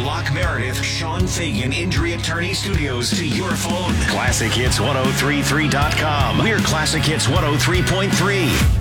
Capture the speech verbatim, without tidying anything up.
Lock Meredith, Sean Fagan Injury Attorney Studios to your phone. Classic Hits ten thirty-three dot com. We're Classic Hits one oh three point three.